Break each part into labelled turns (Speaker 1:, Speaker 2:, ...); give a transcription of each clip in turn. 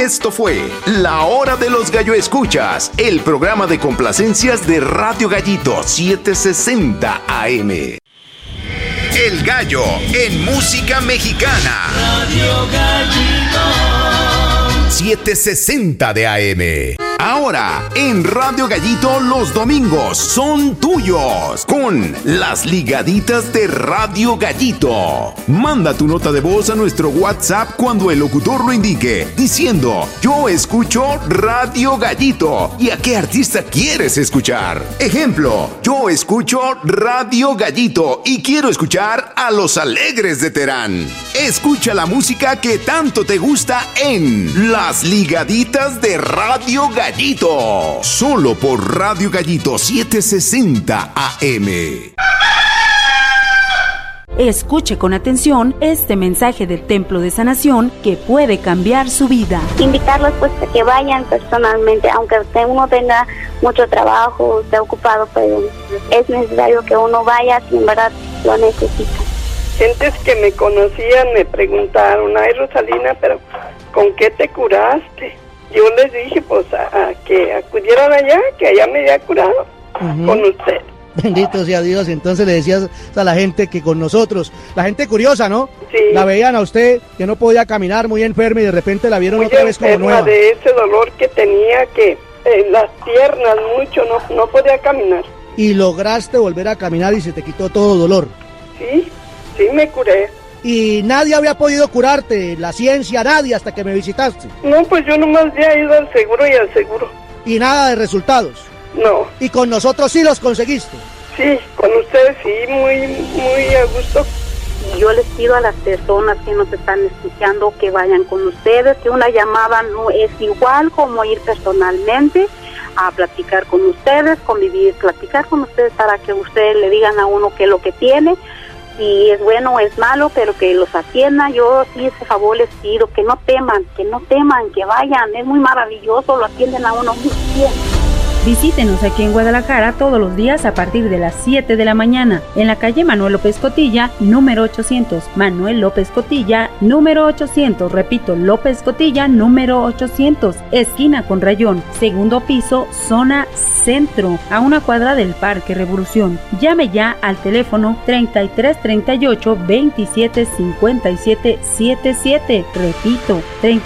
Speaker 1: Esto fue La Hora de los Gallo Escuchas, el programa de complacencias de Radio Gallito 760 AM. El Gallo en música mexicana. Radio Gallito 760 de AM. Ahora, en Radio Gallito los domingos son tuyos con las ligaditas de Radio Gallito. Manda tu nota de voz a nuestro WhatsApp cuando el locutor lo indique, diciendo: yo escucho Radio Gallito y a qué artista quieres escuchar. Ejemplo: yo escucho Radio Gallito y quiero escuchar a Los Alegres de Terán. Escucha la música que tanto te gusta en las ligaditas de Radio Gallito. Solo por Radio Gallito 760 AM.
Speaker 2: Escuche con atención este mensaje del Templo de Sanación que puede cambiar su vida.
Speaker 3: Invitarlos pues a que vayan personalmente, aunque uno tenga mucho trabajo, esté ocupado, pero es necesario que uno vaya si en verdad lo necesita.
Speaker 4: Gentes que me conocían me preguntaron: ay, Rosalina, pero ¿con qué te curaste? Yo les dije pues a que acudieran allá, que allá me había curado con usted.
Speaker 5: Bendito sea Dios. Entonces le decías a la gente que con nosotros, la gente curiosa, ¿no?
Speaker 4: Sí.
Speaker 5: La veían a usted que no podía caminar, muy enferma, y de repente la vieron muy otra vez como nueva.
Speaker 4: De ese dolor que tenía, que en las piernas mucho, no podía caminar.
Speaker 5: Y lograste volver a caminar y se te quitó todo dolor.
Speaker 4: Sí me curé.
Speaker 5: Y nadie había podido curarte, la ciencia, nadie, hasta que me visitaste.
Speaker 4: No, pues yo nomás había ido al seguro y al seguro.
Speaker 5: Y nada de resultados.
Speaker 4: No.
Speaker 5: Y con nosotros sí los conseguiste.
Speaker 4: Sí, con ustedes sí, muy a gusto.
Speaker 3: Yo les pido a las personas que nos están escuchando que vayan con ustedes, que una llamada no es igual como ir personalmente a platicar con ustedes, convivir, platicar con ustedes para que ustedes le digan a uno qué es lo que tiene. Si es bueno o es malo, pero que los atienda. Yo sí ese favor les pido, que no teman, que vayan, es muy maravilloso, lo atienden a uno muy bien.
Speaker 2: Visítenos aquí en Guadalajara todos los días a partir de las 7 de la mañana, en la calle Manuel López Cotilla, número 800. Manuel López Cotilla, número 800. Repito, López Cotilla, número 800. Esquina con Rayón, segundo piso, zona centro, a una cuadra del Parque Revolución. Llame ya al teléfono 3338 27 57 77. Repito,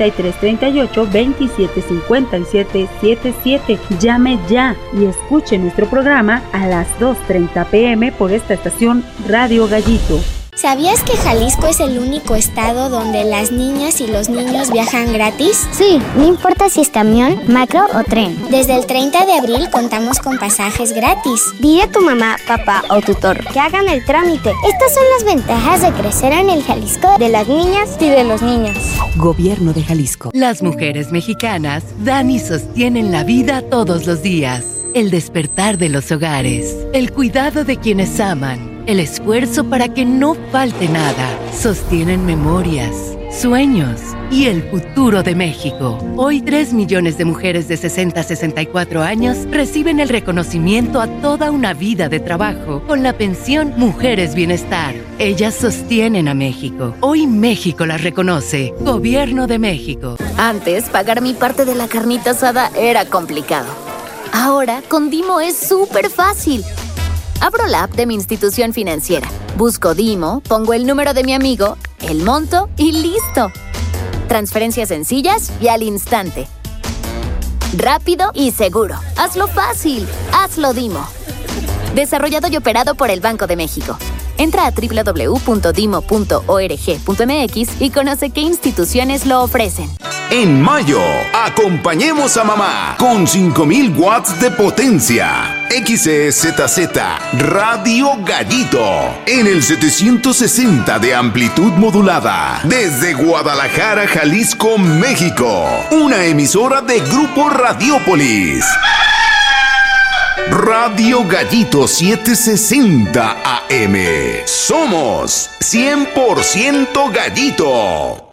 Speaker 2: 3338 27 57 77. Llame ya y escuche nuestro programa a las 2:30 p.m. por esta estación Radio Gallito.
Speaker 6: ¿Sabías que Jalisco es el único estado donde las niñas y los niños viajan gratis?
Speaker 7: Sí, no importa si es camión, macro o tren.
Speaker 6: Desde el 30 de abril contamos con pasajes gratis.
Speaker 7: Dile a tu mamá, papá o tutor que hagan el trámite. Estas son las ventajas de crecer en el Jalisco de las niñas y de los niños.
Speaker 8: Gobierno de Jalisco. Las mujeres mexicanas dan y sostienen la vida todos los días. El despertar de los hogares, el cuidado de quienes aman, el esfuerzo para que no falte nada, sostienen memorias, sueños y el futuro de México. Hoy 3 millones de mujeres de 60 a 64 años reciben el reconocimiento a toda una vida de trabajo con la pensión Mujeres Bienestar. Ellas sostienen a México. Hoy México las reconoce. Gobierno de México.
Speaker 9: Antes, pagar mi parte de la carnita asada era complicado. Ahora, con Dimo es súper fácil. Abro la app de mi institución financiera, busco Dimo, pongo el número de mi amigo, el monto y ¡listo! Transferencias sencillas y al instante. Rápido y seguro. Hazlo fácil. Hazlo Dimo. Desarrollado y operado por el Banco de México. Entra a www.dimo.org.mx y conoce qué instituciones lo ofrecen.
Speaker 1: En mayo, acompañemos a mamá con 5000 watts de potencia. XEZZ Radio Gallito en el 760 de amplitud modulada desde Guadalajara, Jalisco, México. Una emisora de Grupo Radiópolis. Radio Gallito 760 AM. Somos 100% Gallito.